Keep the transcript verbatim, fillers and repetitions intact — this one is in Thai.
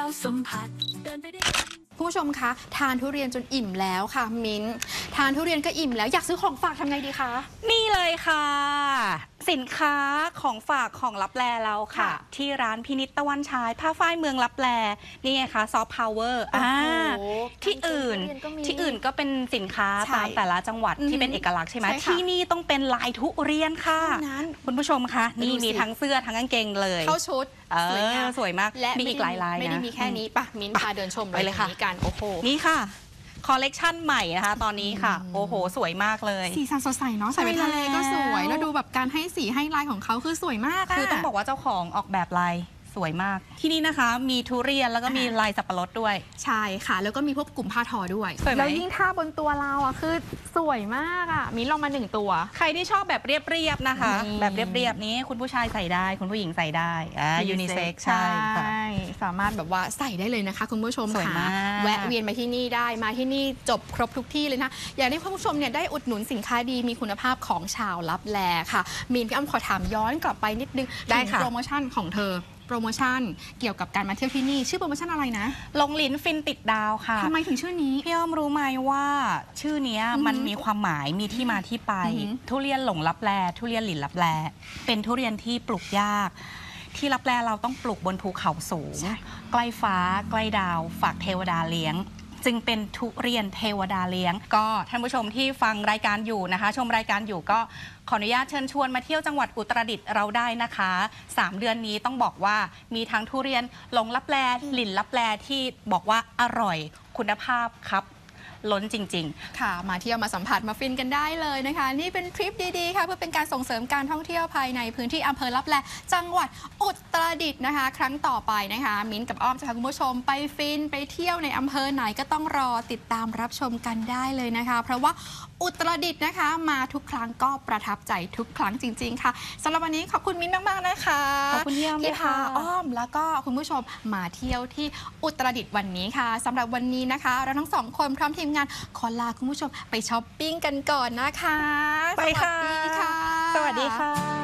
สัมผัสเดินไปได้คุณผู้ชมคะทานทุเรียนจนอิ่มแล้วค่ะมิ้นทานทุเรียนก็อิ่มแล้วอยากซื้อของฝากทำไงดีคะนี่เลยค่ะสินค้าของฝากของลับแลเราค่ะที่ร้านพินิจตะวันฉายผ้าฝ้ายเมืองลับแลนี่ไงคะซอฟต์พาวเวอร์อ่าที่อื่นที่อื่นก็เป็นสินค้าตามแต่ละจังหวัดที่เป็นเอกลักษณ์ใช่ไหมที่นี่ต้องเป็นลายทุเรียนค่ะคุณผู้ชมคะนี่มีทั้งเสื้อทั้งกางเกงเลยเข้าชุดสวยงามสวยมากและมีอีกหลายลายนะไม่ได้มีแค่นี้ปะมิ้นพาเดินชมเลยค่ะกันโอ้โหนี่ค่ะคอลเลกชันใหม่นะคะตอนนี้ค่ะโอ้โหสวยมากเลยสีสันสดใสเนาะใส่ไปทะเลก็สวยแล้วดูแบบการให้สีให้ลายของเขาคือสวยมากคือต้องบอกว่าเจ้าของออกแบบลายสวยมากที่นี่นะคะมีทุเรียนแล้วก็มีลายสับปะรดด้วยใช่ค่ะแล้วก็มีพวกกลุ่มผ้าทอด้วยแล้วยิ่งท่าบนตัวเราอ่ะคือสวยมากอ่ะมิ้นลองมาหนึ่งตัวใครที่ชอบแบบเรียบๆนะคะแบบเรียบๆนี้คุณผู้ชายใส่ได้คุณผู้หญิงใส่ได้อ่ายูนิเซ็กใช่สามารถแบบว่าใส่ได้เลยนะคะคุณผู้ชมค่ะแวะเวียนมาที่นี่ได้มาที่นี่จบครบทุกที่เลยนะอยากให้คุณผู้ชมเนี่ยได้อุดหนุนสินค้าดีมีคุณภาพของชาวลับแลค่ะมิ้นพี่อ้ำขอถามย้อนกลับไปนิดนึงได้ค่ะโปรโมชั่นของเธอโปรโมชั่นเกี่ยวกับการมาเที่ยวที่นี่ชื่อโปรโมชั่นอะไรนะลงลิ้นฟินติดดาวค่ะทำไมถึงชื่อนี้พี่อ้อมรู้ไหมว่าชื่อนี้มันมีความหมายมีที่มาที่ไปทุเรียนหลงลับแลทุเรียนหลินลับแลเป็นทุเรียนที่ปลูกยากที่ลับแลเราต้องปลูกบนภูเขาสูงใกล้ฟ้าใกล้ดาวฝากเทวดาเลี้ยงจึงเป็นทุเรียนเทวดาเลี้ยงก็ท่านผู้ชมที่ฟังรายการอยู่นะคะชมรายการอยู่ก็ขออนุญาตเชิญชวนมาเที่ยวจังหวัดอุตรดิตถ์เราได้นะคะสามเดือนนี้ต้องบอกว่ามีทั้งทุเรียนหลงลับแลหลินลับแลที่บอกว่าอร่อยคุณภาพครับล้นจริงๆค่ะมาเที่ยวมาสัมผัสมาฟินกันได้เลยนะคะนี่เป็นทริปดีๆค่ะเพื่อเป็นการส่งเสริมการท่องเที่ยวภายในพื้นที่อำเภอลับแลจังหวัดอุตรดิตถ์นะคะครั้งต่อไปนะคะมิ้นกับอ้อมจะพาคุณผู้ชมไปฟินไปเที่ยวในอำเภอไหนก็ต้องรอติดตามรับชมกันได้เลยนะคะเพราะว่าอุตรดิตถ์นะคะมาทุกครั้งก็ประทับใจทุกครั้งจริงๆค่ะสำหรับวันนี้ขอบคุณมิ้นมากๆนะคะขอบคุณที่พาอ้อมแล้วก็คุณผู้ชมมาเที่ยวที่อุตรดิตถ์วันนี้ค่ะสำหรับวันนี้นะคะเราทั้งสองคนพร้อมทีมงานขอลาคุณผู้ชมไปช้อปปิ้งกันก่อนนะคะไปค่ะสวัสดีค่ะสวัสดีค่ะ